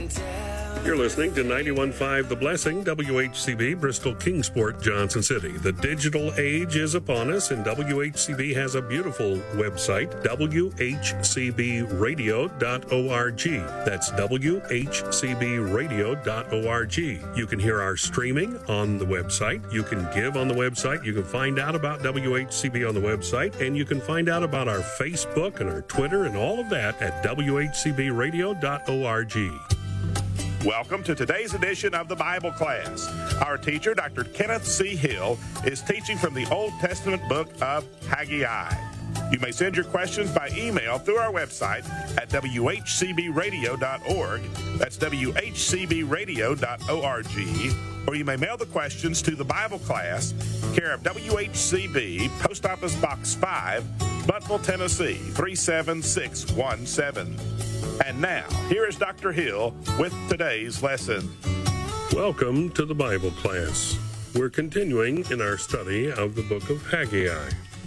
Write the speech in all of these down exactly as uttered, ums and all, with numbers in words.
You're listening to ninety-one point five The Blessing, W H C B, Bristol, Kingsport, Johnson City. The digital age is upon us, and W H C B has a beautiful website, w h c b radio dot org. That's w h c b radio dot org. You can hear our streaming on the website. You can give on the website. You can find out about W H C B on the website, and you can find out about our Facebook and our Twitter and all of that at w h c b radio dot org. Welcome to today's edition of the Bible class. Our teacher, Doctor Kenneth C. Hill, is teaching from the Old Testament book of Haggai. You may send your questions by email through our website at w h c b radio dot org. That's w h c b radio dot org. Or you may mail the questions to the Bible class, care of W H C B, Post Office Box five, Buttville, Tennessee, three seven six one seven. And now, here is Doctor Hill with today's lesson. Welcome to the Bible class. We're continuing in our study of the book of Haggai.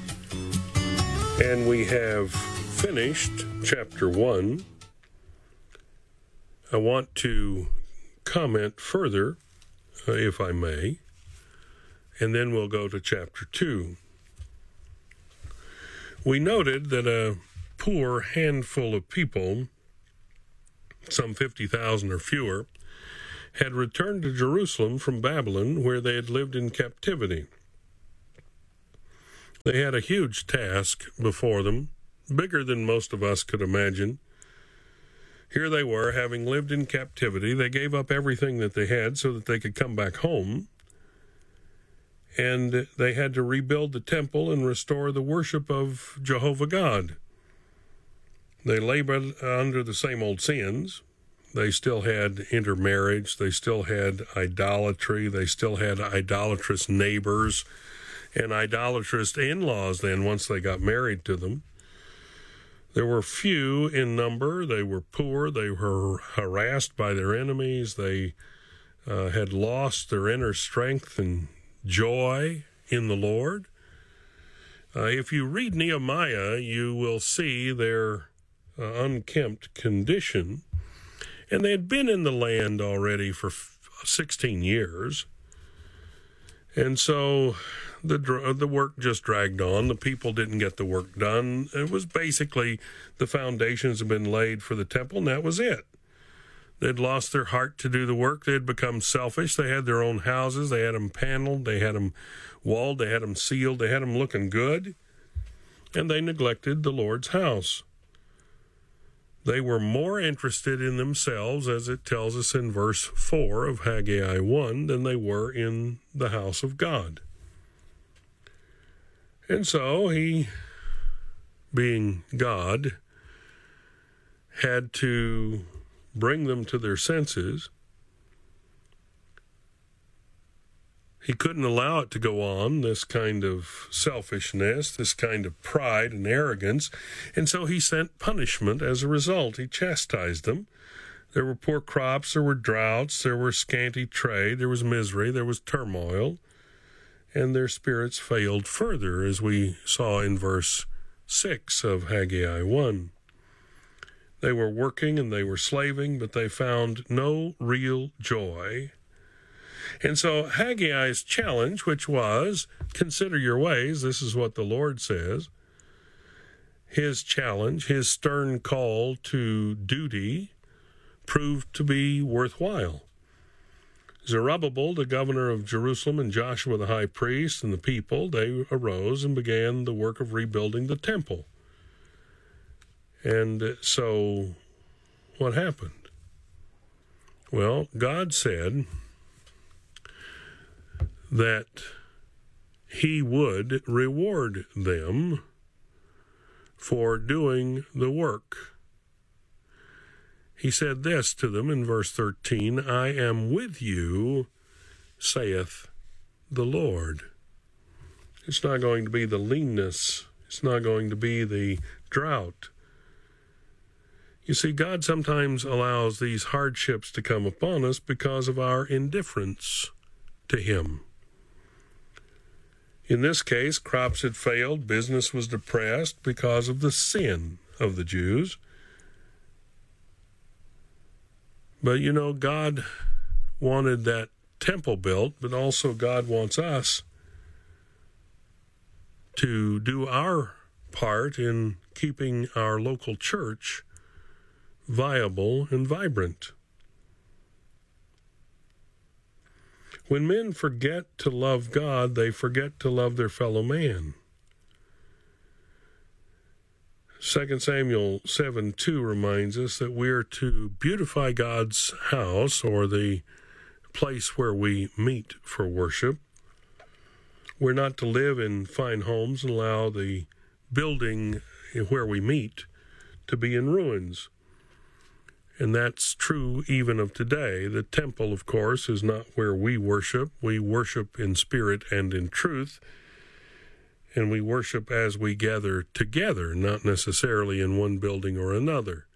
And we have finished chapter one. I want to comment further, uh, if I may, and then we'll go to chapter two. We noted that a poor handful of people, some fifty thousand or fewer, had returned to Jerusalem from Babylon, where they had lived in captivity. They had a huge task before them, bigger than most of us could imagine. Here they were, having lived in captivity. They gave up everything that they had so that they could come back home, and they had to rebuild the temple and restore the worship of Jehovah God. They labored under the same old sins. They still had intermarriage. They still had idolatry. They still had idolatrous neighbors and idolatrous in-laws then once they got married to them. There were few in number. They were poor. They were harassed by their enemies. They uh, had lost their inner strength and joy in the Lord. Uh, if you read Nehemiah, you will see their Uh, unkempt condition, and they had been in the land already for sixteen years, and so the the work just dragged on. The people didn't get the work done. It was basically the foundations had been laid for the temple, and that was it. They'd lost their heart to do the work. They'd become selfish. They had their own houses. They had them paneled. They had them walled. They had them sealed. They had them looking good, and they neglected the Lord's house. They were more interested in themselves, as it tells us in verse four of Haggai one, than they were in the house of God. And so he, being God, had to bring them to their senses. He couldn't allow it to go on, this kind of selfishness, this kind of pride and arrogance, and so he sent punishment as a result. He chastised them. There were poor crops, there were droughts, there were scanty trade, there was misery, there was turmoil, and their spirits failed further, as we saw in verse six of Haggai one. They were working and they were slaving, but they found no real joy. And so Haggai's challenge, which was, consider your ways, this is what the Lord says, his challenge, his stern call to duty, proved to be worthwhile. Zerubbabel, the governor of Jerusalem, and Joshua the high priest, and the people, they arose and began the work of rebuilding the temple. And so what happened? Well, God said that he would reward them for doing the work. He said this to them in verse thirteen, I am with you, saith the Lord. It's not going to be the leanness. It's not going to be the drought. You see, God sometimes allows these hardships to come upon us because of our indifference to him. In this case, crops had failed, business was depressed because of the sin of the Jews. But, you know, God wanted that temple built, but also God wants us to do our part in keeping our local church viable and vibrant. When men forget to love God, they forget to love their fellow man. Second Samuel seven two reminds us that we're to beautify God's house, or the place where we meet for worship. We're not to live in fine homes and allow the building where we meet to be in ruins. And that's true even of today. The temple, of course, is not where we worship. We worship in spirit and in truth. And we worship as we gather together, not necessarily in one building or another.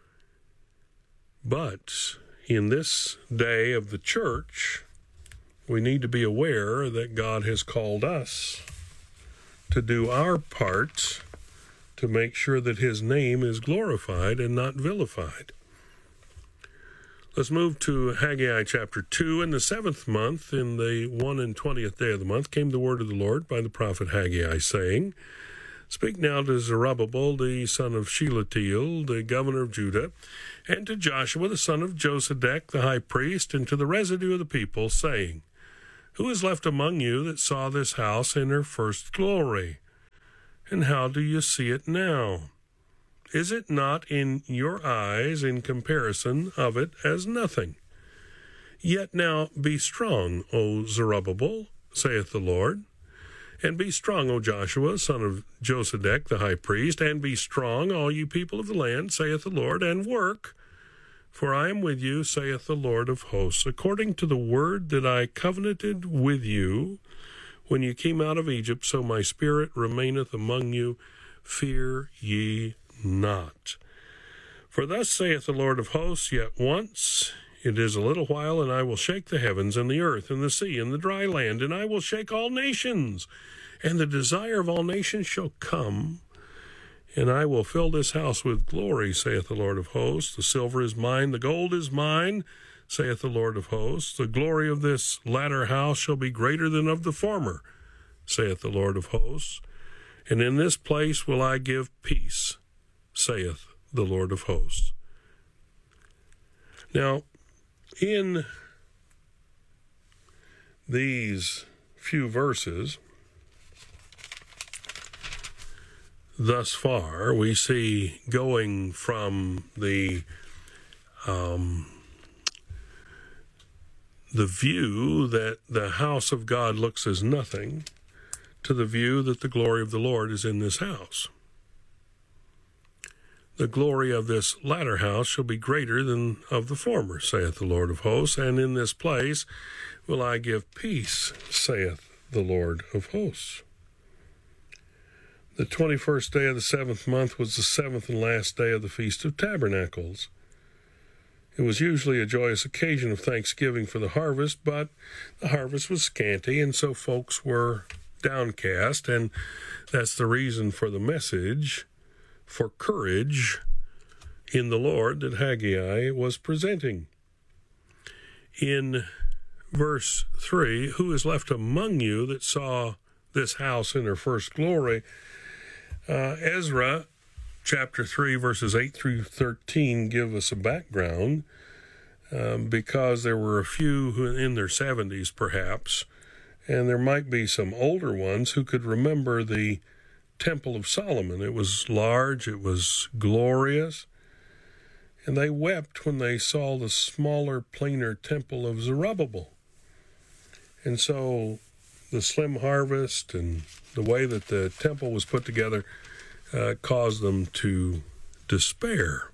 But in this day of the church, we need to be aware that God has called us to do our part to make sure that his name is glorified and not vilified. Let's move to Haggai chapter two. In the seventh month, in the one and twentieth day of the month, came the word of the Lord by the prophet Haggai, saying, Speak now to Zerubbabel, the son of Shealtiel, the governor of Judah, and to Joshua, the son of Josedek, the high priest, and to the residue of the people, saying, Who is left among you that saw this house in her first glory? And how do you see it now? Is it not in your eyes in comparison of it as nothing? Yet now be strong, O Zerubbabel, saith the Lord, and be strong, O Joshua, son of Josedek, the high priest, and be strong, all you people of the land, saith the Lord, and work, for I am with you, saith the Lord of hosts, according to the word that I covenanted with you when you came out of Egypt, so my spirit remaineth among you. Fear ye not. For thus saith the Lord of hosts, Yet once it is a little while, and I will shake the heavens and the earth and the sea and the dry land, and I will shake all nations, and the desire of all nations shall come, and I will fill this house with glory, saith the Lord of hosts. The silver is mine, the gold is mine, saith the Lord of hosts. The glory of this latter house shall be greater than of the former, saith the Lord of hosts. And in this place will I give peace, saith the Lord of hosts. Now, in these few verses, thus far, we see going from the um, the view that the house of God looks as nothing to the view that the glory of the Lord is in this house. The glory of this latter house shall be greater than of the former, saith the Lord of hosts, and in this place will I give peace, saith the Lord of hosts. The twenty-first day of the seventh month was the seventh and last day of the Feast of Tabernacles. It was usually a joyous occasion of thanksgiving for the harvest, but the harvest was scanty, and so folks were downcast, and that's the reason for the message for courage in the Lord that Haggai was presenting. In verse three, who is left among you that saw this house in her first glory? Uh, Ezra chapter three, verses eight through thirteen give us a background um, because there were a few who in their seventies perhaps, and there might be some older ones who could remember the Temple of Solomon. It was large, it was glorious, and they wept when they saw the smaller, plainer temple of Zerubbabel. And so the slim harvest and the way that the temple was put together uh, caused them to despair.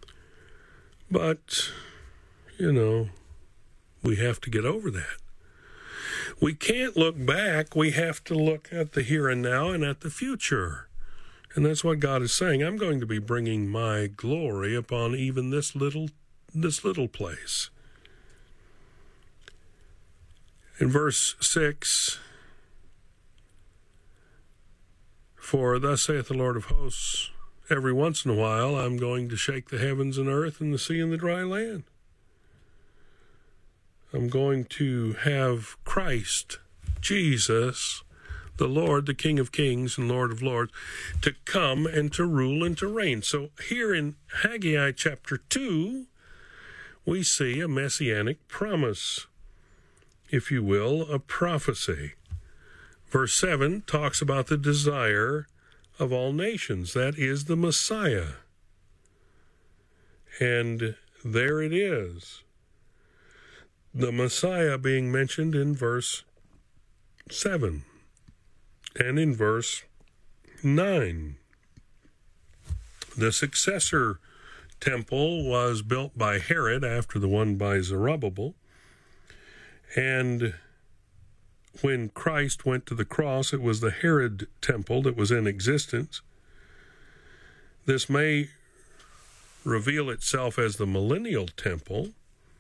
But, you know, we have to get over that. We can't look back. We have to look at the here and now and at the future. And that's what God is saying. I'm going to be bringing my glory upon even this little, this little place. In verse six, for thus saith the Lord of hosts, every once in a while I'm going to shake the heavens and earth and the sea and the dry land. I'm going to have Christ, Jesus, the Lord, the King of Kings and Lord of Lords, to come and to rule and to reign. So here in Haggai chapter two, we see a messianic promise, if you will, a prophecy. Verse seven talks about the desire of all nations. That is the Messiah. And there it is. The Messiah being mentioned in verse seven and in verse nine. The successor temple was built by Herod after the one by Zerubbabel. And when Christ went to the cross, it was the Herod temple that was in existence. This may reveal itself as the millennial temple,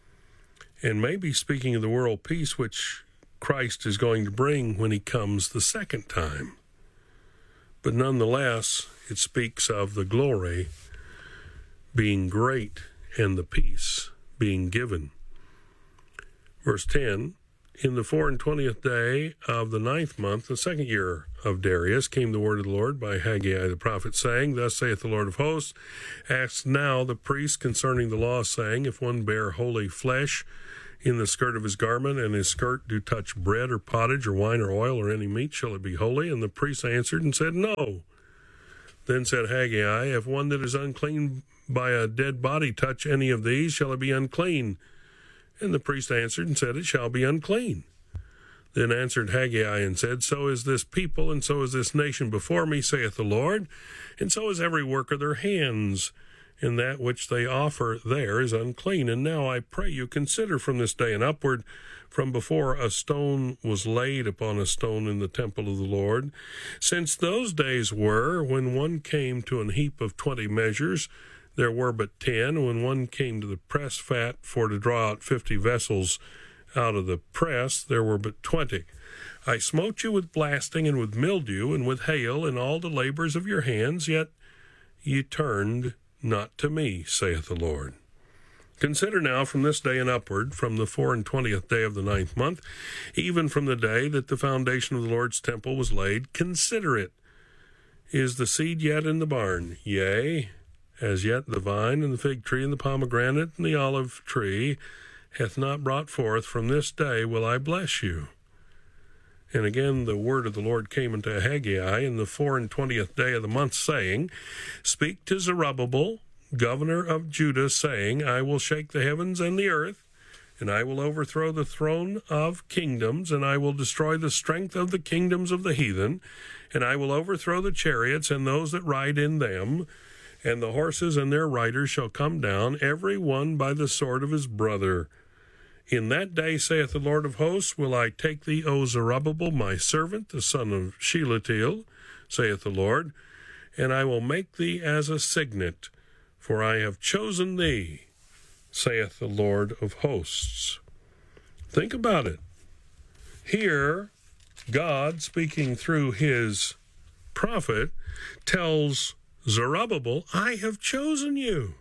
and may be speaking of the world peace which Christ is going to bring when he comes the second time. But nonetheless, it speaks of the glory being great and the peace being given. Verse ten, in the four and twentieth day of the ninth month, the second year of Darius, came the word of the Lord by Haggai the prophet, saying, Thus saith the Lord of hosts, ask now the priest concerning the law, saying, If one bear holy flesh in the skirt of his garment, and his skirt do touch bread or pottage or wine or oil or any meat, shall it be holy? And the priest answered and said, No. Then said Haggai, If one that is unclean by a dead body touch any of these, shall it be unclean? And the priest answered and said, It shall be unclean. Then answered Haggai and said, So is this people, and so is this nation before me, saith the Lord, and so is every work of their hands, and that which they offer there is unclean. And now I pray you, consider from this day and upward, from before a stone was laid upon a stone in the temple of the Lord, since those days were, when one came to an heap of twenty measures, there were but ten. When one came to the press fat for to draw out fifty vessels out of the press, there were but twenty. I smote you with blasting and with mildew and with hail and all the labors of your hands, yet ye turned not to me, saith the Lord. Consider now from this day and upward, from the four and twentieth day of the ninth month, even from the day that the foundation of the Lord's temple was laid, consider it. Is the seed yet in the barn? Yea, as yet the vine and the fig tree and the pomegranate and the olive tree hath not brought forth. From this day will I bless you. And again the word of the Lord came unto Haggai in the four and twentieth day of the month, saying, Speak to Zerubbabel, governor of Judah, saying, I will shake the heavens and the earth, and I will overthrow the throne of kingdoms, and I will destroy the strength of the kingdoms of the heathen, and I will overthrow the chariots and those that ride in them, and the horses and their riders shall come down, every one by the sword of his brother. In that day, saith the Lord of hosts, will I take thee, O Zerubbabel, my servant, the son of Shealtiel, saith the Lord, and I will make thee as a signet, for I have chosen thee, saith the Lord of hosts. Think about it. Here, God, speaking through his prophet, tells Zerubbabel, I have chosen you.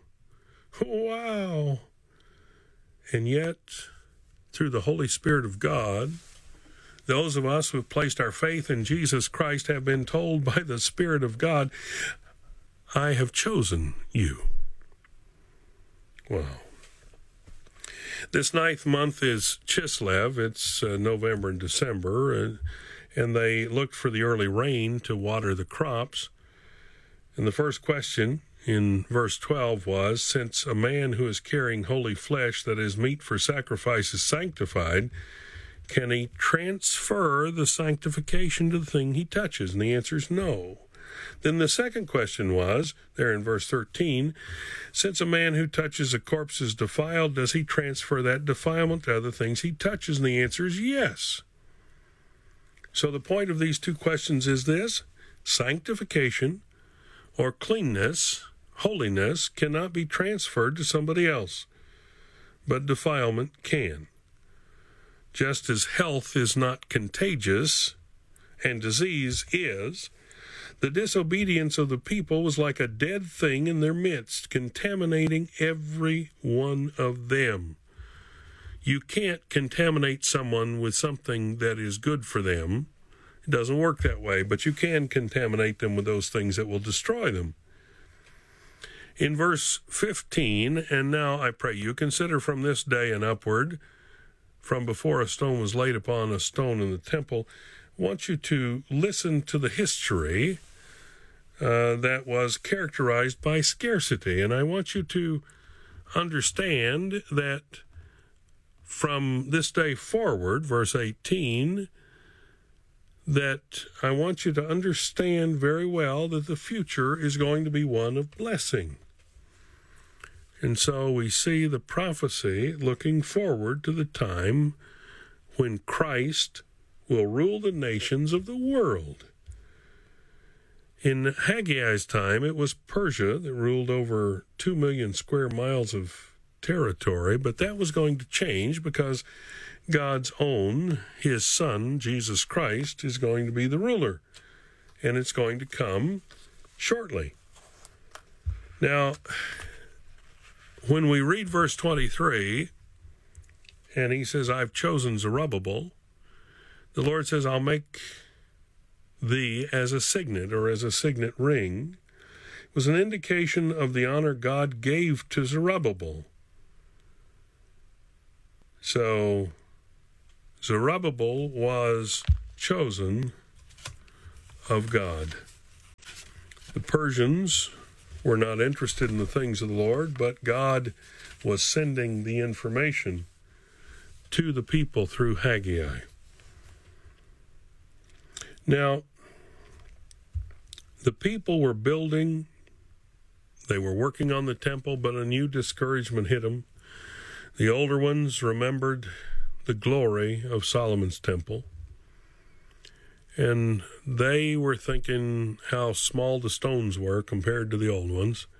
Wow. And yet, through the Holy Spirit of God, those of us who have placed our faith in Jesus Christ have been told by the Spirit of God, I have chosen you. Wow. This ninth month is Chislev. It's uh, November and December, and, and they looked for the early rain to water the crops. And the first question in verse twelve was, since a man who is carrying holy flesh that is meat for sacrifice is sanctified, can he transfer the sanctification to the thing he touches? And the answer is no. Then the second question was, there in verse thirteen, since a man who touches a corpse is defiled, does he transfer that defilement to other things he touches? And the answer is yes. So the point of these two questions is this: sanctification or cleanness, holiness, cannot be transferred to somebody else, but defilement can. Just as health is not contagious and disease is, the disobedience of the people was like a dead thing in their midst, contaminating every one of them. You can't contaminate someone with something that is good for them. It doesn't work that way, but you can contaminate them with those things that will destroy them. In verse fifteen, and now I pray you consider from this day and upward, from before a stone was laid upon a stone in the temple, I want you to listen to the history uh, that was characterized by scarcity. And I want you to understand that from this day forward, verse eighteen, that I want you to understand very well that the future is going to be one of blessing. And so we see the prophecy looking forward to the time when Christ will rule the nations of the world. In Haggai's time, it was Persia that ruled over two million square miles of territory, but that was going to change because God's own, his Son, Jesus Christ, is going to be the ruler, and it's going to come shortly. Now, when we read verse twenty-three, and he says, I've chosen Zerubbabel, the Lord says, I'll make thee as a signet, or as a signet ring. It was an indication of the honor God gave to Zerubbabel. So, Zerubbabel was chosen of God. The Persians were not interested in the things of the Lord, but God was sending the information to the people through Haggai. Now, the people were building, they were working on the temple, but a new discouragement hit them. The older ones remembered the glory of Solomon's temple, and they were thinking how small the stones were compared to the old ones.